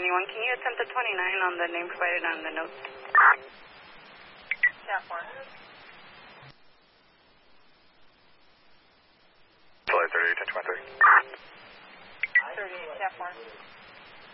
91. Can you attempt the 29 on the name provided on the note? Staff 1. Flight 38, 1023. 38, Staff 1.